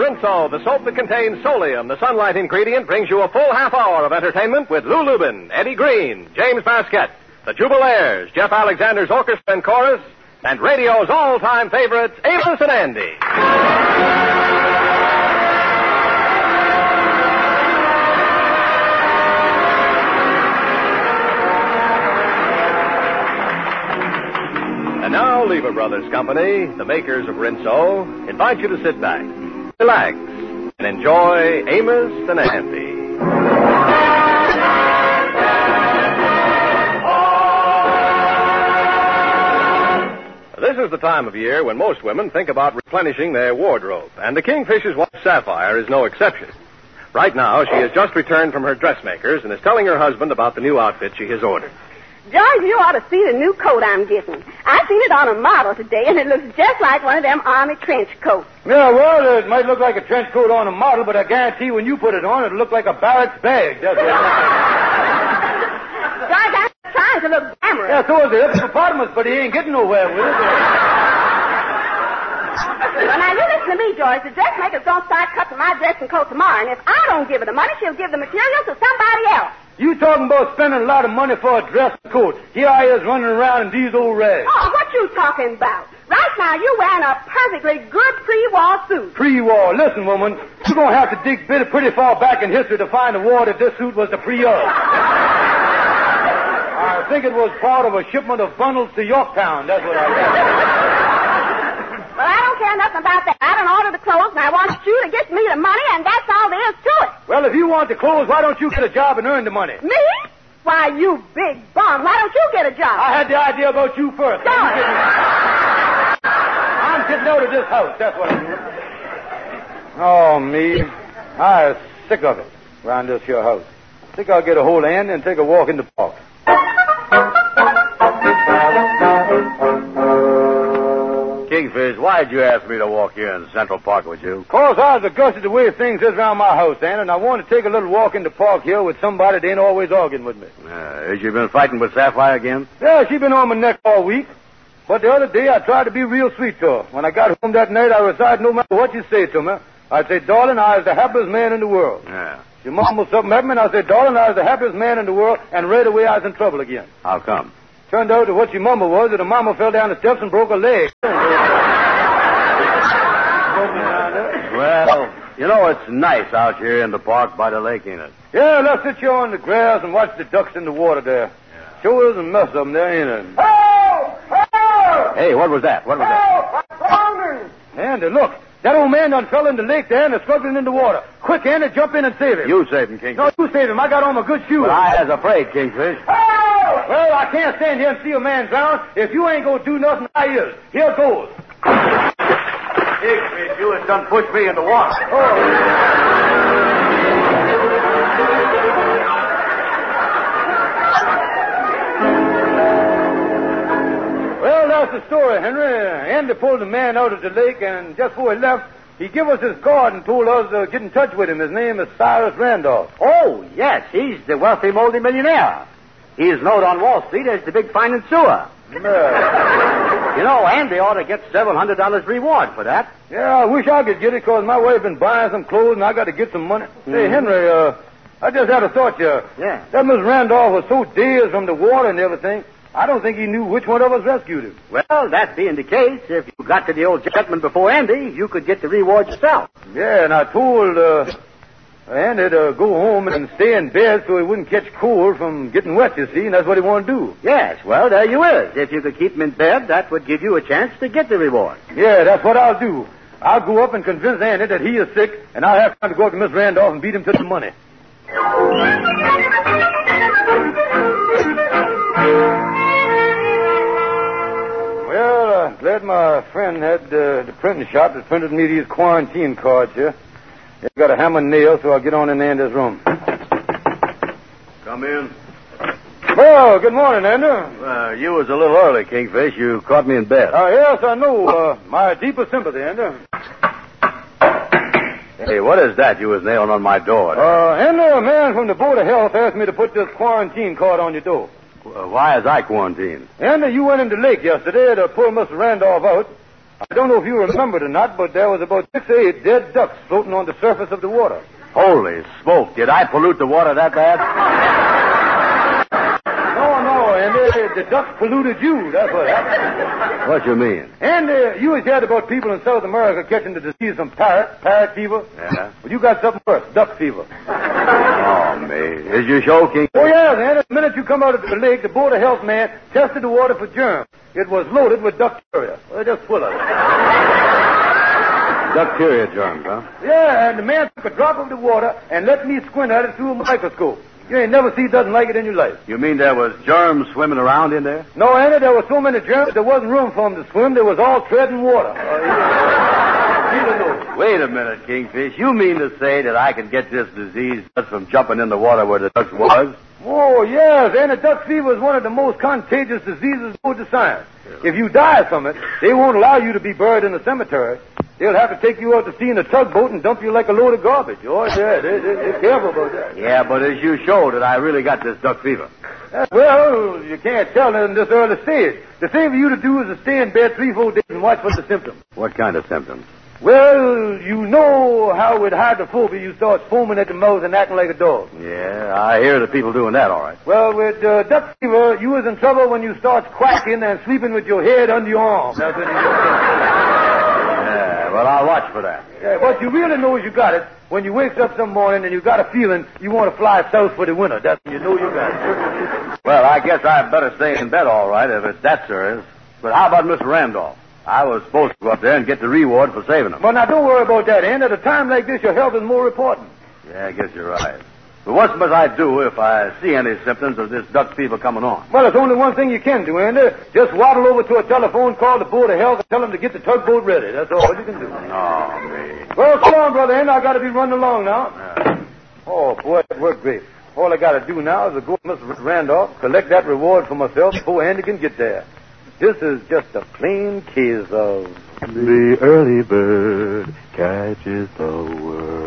Rinso, the soap that contains solium, the sunlight ingredient, brings you a full half hour of entertainment with Lou Lubin, Eddie Green, James Basquette, the Jubilaires, Jeff Alexander's orchestra and chorus, and radio's all-time favorites, Amos and Andy. And now, Lever Brothers Company, the makers of Rinso, invite you to sit back, relax, and enjoy Amos and Andy. This is the time of year when most women think about replenishing their wardrobe, and the Kingfisher's wife, Sapphire, is no exception. Right now, she has just returned from her dressmaker's and is telling her husband about the new outfit she has ordered. George, you ought to see the new coat I'm getting. I seen it on a model today, and it looks just like one of them army trench coats. Yeah, well, it might look like a trench coat on a model, but I guarantee when you put it on, it'll look like a barracks bag. That's what George, I'm trying to look glamorous. Yeah, so is the hippopotamus, but he ain't getting nowhere with it. Well, now, you listen to me, George. The dressmaker's going to start cutting my dressing coat tomorrow, and if I don't give her the money, she'll give the material to somebody else. You talking about spending a lot of money for a dress coat. Here I is running around in these old rags. Oh, what you talking about? Right now, you're wearing a perfectly good pre-war suit. Pre-war. Listen, woman, you're going to have to dig pretty far back in history to find a war that this suit was the pre-war. I think it was part of a shipment of bundles to Yorktown. That's what I think. Well, I don't care nothing about that. I don't order the clothes, and I want you to get me the money, and that's all there is to it. Well, if you want the clothes, why don't you get a job and earn the money? Me? Why, you big bum. Why don't you get a job? I had the idea about you first. I'm getting out of this house. That's what I'm doing. Oh, me. I'm sick of it around this here house. I think I'll get a hold of Andy and take a walk in the park. Kingfish, why'd you ask me to walk here in Central Park with you? 'Cause I was disgusted the way things is around my house, Andy, and I want to take a little walk in the park here with somebody that ain't always arguing with me. Has you been fighting with Sapphire again? Yeah, she been on my neck all week. But the other day I tried to be real sweet to her. When I got home that night, I recited no matter what you say to me. I'd say, darling, I was the happiest man in the world. Yeah. She mumbled something at me, and I said, darling, I was the happiest man in the world, and right away I was in trouble again. How come? Turned out that what she mumbled was that her mama fell down the steps and broke her leg. Well, you know, it's nice out here in the park by the lake, ain't it? Yeah, let's sit here on the grass and watch the ducks in the water there. Yeah. Sure is a mess of them there, ain't it? Help! Help! Hey, what was that? What was that? I'm drowning! Andy, look. That old man done fell in the lake there and is struggling in the water. Quick, Andy, jump in and save him. You save him, Kingfish. No, you save him. I got on my good shoes. But I was afraid, Kingfish. Help! Well, I can't stand here and see a man drown. If you ain't going to do nothing, I is. Here goes. Kingfish, you has done pushed me in the water. Oh. Well, that's the story, Henry. Andy pulled the man out of the lake, and just before he left, he gave us his card and told us to get in touch with him. His name is Cyrus Randolph. Oh, yes, he's the wealthy multimillionaire. He's known on Wall Street as the big financier. You know, Andy ought to get $700 reward for that. Yeah, I wish I could get it, because my wife been buying some clothes, and I got to get some money. Hey, Henry, I just had a thought here. Yeah. That Miss Randolph was so dazed from the water and everything, I don't think he knew which one of us rescued him. Well, that being the case, if you got to the old gentleman before Andy, you could get the reward yourself. Yeah, and I told Andy to go home and stay in bed so he wouldn't catch cold from getting wet, you see, and that's what he wanted to do. Yes, well, there you is. If you could keep him in bed, that would give you a chance to get the reward. Yeah, that's what I'll do. I'll go up and convince Andy that he is sick, and I'll have time to go up to Miss Randolph and beat him to the money. Well, glad my friend had the printing shop that printed me these quarantine cards here. They've got a hammer and nail, so I'll get on in Andy's room. Come in. Well, good morning, Andy. You was a little early, Kingfish. You caught me in bed. Yes, I know. My deepest sympathy, Andy. Hey, what is that you was nailing on my door? Andy, a man from the Board of Health asked me to put this quarantine card on your door. Why is I quarantined? Andy, you went in the lake yesterday to pull Mr. Randolph out. I don't know if you remember it or not, but there was about 6 or 8 dead ducks floating on the surface of the water. Holy smoke. Did I pollute the water that bad? No, and the ducks polluted you. That's what happened. What you mean? And you was heard about people in South America catching the disease from parrot fever. Yeah? Well, you got something worse, duck fever. Oh, me. Is your show, King? Oh, yeah, man. The minute you come out of the lake, the Board of Health man tested the water for germs. It was loaded with ducteria. Well, just full of it. Ducteria germs, huh? Yeah, and the man took a drop of the water and let me squint at it through a microscope. You ain't never seen nothing like it in your life. You mean there was germs swimming around in there? No, Andy, there were so many germs there wasn't room for them to swim. They was all treading water. Wait a minute, Kingfish. You mean to say that I can get this disease just from jumping in the water where the ducks was? Oh, yes, and the duck fever is one of the most contagious diseases known to science. If you die from it, they won't allow you to be buried in the cemetery. They'll have to take you out to sea in a tugboat and dump you like a load of garbage. Oh, yeah, they're careful about that. Yeah, but as you showed that I really got this duck fever. Well, you can't tell in this early stage. The thing for you to do is to stay in bed 3-4 days and watch for the symptoms. What kind of symptoms? Well, you know how with hydrophobia you start foaming at the mouth and acting like a dog. Yeah, I hear the people doing that, all right. Well, with duck fever, you was in trouble when you start quacking and sleeping with your head under your arm. That's what Yeah, well, I'll watch for that. Yeah, but you really know you got it when you wake up some morning and you got a feeling you want to fly south for the winter. That's when you know you got it. Well, I guess I'd better stay in bed, all right, if it's that serious. But how about Mr. Randolph? I was supposed to go up there and get the reward for saving him. Well, now, don't worry about that, Ann. At a time like this, your health is more important. Yeah, I guess you're right. But what must I do if I see any symptoms of this duck fever coming on? Well, there's only one thing you can do, Andy. Just waddle over to a telephone, call the Board of Health, and tell them to get the tugboat ready. That's all you can do. Oh, me. Well, come on, brother Andy. I got to be running along now. Oh, boy, that worked great. All I got to do now is to go to Mr. Randolph, collect that reward for myself before Andy can get there. This is just a plain case of... The early bird catches the worm.